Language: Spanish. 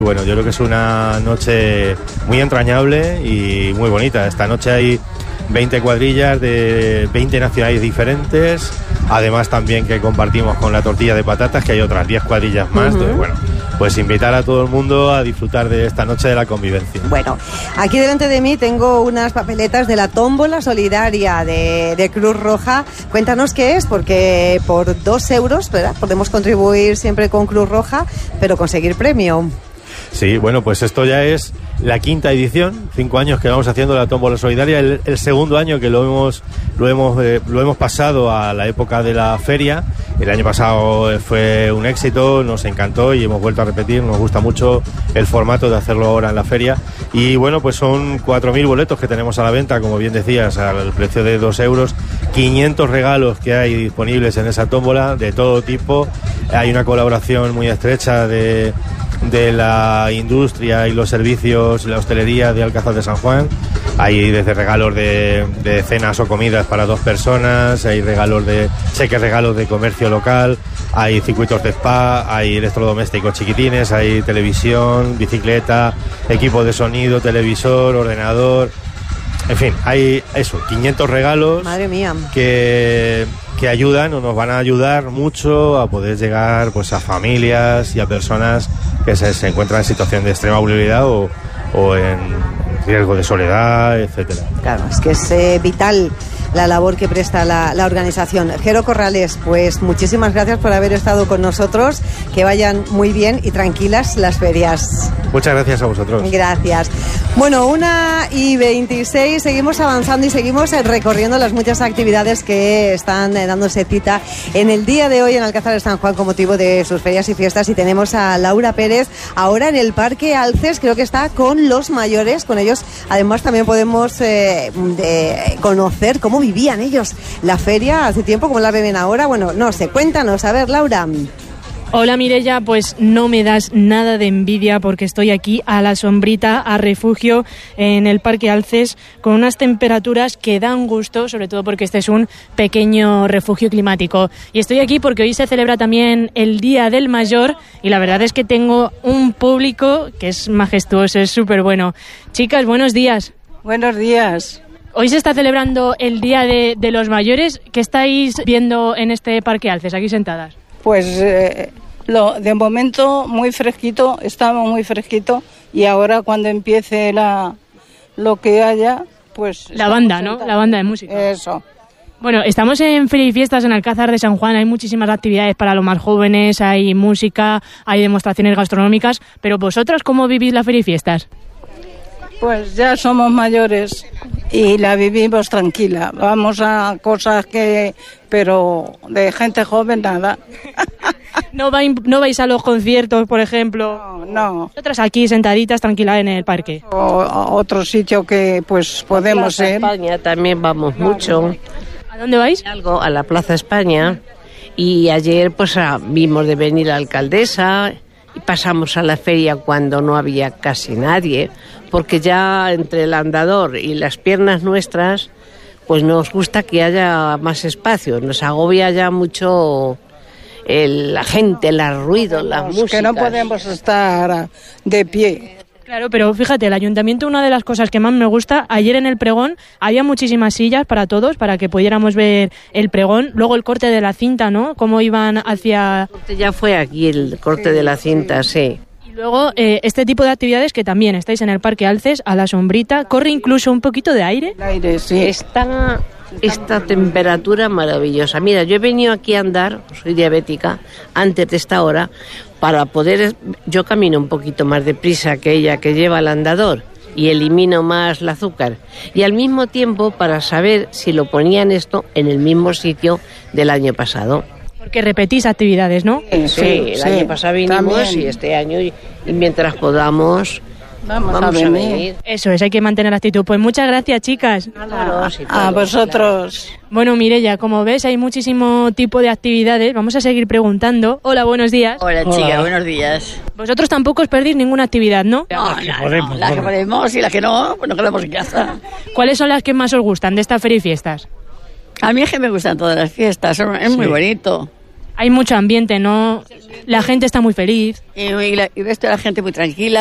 Bueno, yo creo que es una noche muy entrañable y muy bonita. Esta noche hay 20 cuadrillas de 20 nacionalidades diferentes, además también que compartimos con la tortilla de patatas, que hay otras 10 cuadrillas más. Entonces, bueno, pues invitar a todo el mundo a disfrutar de esta noche de la convivencia. Bueno, aquí delante de mí tengo unas papeletas de la tómbola solidaria de Cruz Roja. Cuéntanos qué es, porque por 2 euros, ¿verdad?, podemos contribuir siempre con Cruz Roja, pero conseguir premio. Sí, bueno, pues esto ya es la 5ª edición, 5 años que vamos haciendo la tómbola solidaria, el segundo año que lo hemos pasado a la época de la feria. El año pasado fue un éxito, nos encantó y hemos vuelto a repetir. Nos gusta mucho el formato de hacerlo ahora en la feria. Y bueno, pues son 4.000 boletos que tenemos a la venta, como bien decías, al precio de 2 euros. 500 regalos que hay disponibles en esa tómbola de todo tipo. Hay una colaboración muy estrecha de la industria y los servicios, la hostelería de Alcázar de San Juan. Hay desde regalos de cenas o comidas para 2 personas, hay cheques regalos de comercio local, hay circuitos de spa, hay electrodomésticos chiquitines, hay televisión, bicicleta, equipo de sonido, televisor, ordenador. En fin, hay 500 regalos. Madre mía. Que ayudan o nos van a ayudar mucho a poder llegar, pues, a familias y a personas que se encuentran en situación de extrema vulnerabilidad o en riesgo de soledad, etcétera. Claro, es que es vital la labor que presta la organización. Jero Corrales, pues muchísimas gracias por haber estado con nosotros. Que vayan muy bien y tranquilas las ferias. Muchas gracias a vosotros. Gracias. Bueno, 1:26, seguimos avanzando y seguimos recorriendo las muchas actividades que están dándose cita en el día de hoy en Alcázar de San Juan con motivo de sus ferias y fiestas. Y tenemos a Laura Pérez ahora en el Parque Alces, creo que está con los mayores. Con ellos además también podemos conocer cómo vivían ellos la feria hace tiempo, cómo la viven ahora. Bueno, no sé, cuéntanos, a ver, Laura. Hola Mireia, pues no me das nada de envidia porque estoy aquí a la sombrita, a refugio en el Parque Alces, con unas temperaturas que dan gusto, sobre todo porque este es un pequeño refugio climático. Y estoy aquí porque hoy se celebra también el Día del Mayor y la verdad es que tengo un público que es majestuoso, es súper bueno. Chicas, buenos días. Buenos días. Hoy se está celebrando el Día de los Mayores. ¿Qué estáis viendo en este Parque Alces, aquí sentadas? Pues de momento muy fresquito, estamos muy fresquito y ahora cuando empiece lo que haya, pues... La banda, ¿no? La banda de música. Eso. Bueno, estamos en Feria y Fiestas en Alcázar de San Juan, hay muchísimas actividades para los más jóvenes, hay música, hay demostraciones gastronómicas, pero vosotros, ¿cómo vivís la Feria y Fiestas? Pues ya somos mayores y la vivimos tranquila. Vamos a cosas pero de gente joven nada. ¿No vais a los conciertos, por ejemplo? No. Vosotras aquí sentaditas, tranquilas en el parque. O a otro sitio que pues podemos ir. A Plaza España también vamos mucho. ¿A dónde vais? A la Plaza España. Y ayer pues vimos de venir la alcaldesa y pasamos a la feria cuando no había casi nadie, porque ya entre el andador y las piernas nuestras pues nos gusta que haya más espacio, nos agobia ya mucho la gente, el ruido, las músicas. Que no podemos estar de pie. Claro, pero fíjate, el ayuntamiento, una de las cosas que más me gusta, ayer en el pregón había muchísimas sillas para todos, para que pudiéramos ver el pregón, luego el corte de la cinta, ¿no? Cómo iban hacia... Ya fue aquí el corte de la cinta, sí. Y luego este tipo de actividades que también estáis en el Parque Alces, a la sombrita, corre incluso un poquito de aire. El aire, sí. Esta temperatura maravillosa. Mira, yo he venido aquí a andar, soy diabética, antes de esta hora, para poder... Yo camino un poquito más deprisa que ella, que lleva el andador, y elimino más el azúcar. Y al mismo tiempo para saber si lo ponían esto en el mismo sitio del año pasado. Porque repetís actividades, ¿no? Sí, el año pasado vinimos también. Y este año, y mientras podamos... Vamos a venir. Eso es, hay que mantener la actitud. Pues muchas gracias, chicas. A vosotros. Bueno, Mireia, como ves, hay muchísimo tipo de actividades. Vamos a seguir preguntando. Hola, buenos días. Hola, chica, buenos días. Vosotros tampoco os perdís ninguna actividad, ¿no? No, las que podemos y las que no, pues nos quedamos en casa. ¿Cuáles son las que más os gustan de esta feria y fiestas? A mí es que me gustan todas las fiestas, es muy bonito. Hay mucho ambiente, ¿no? La gente está muy feliz. Y el resto de la gente muy tranquila.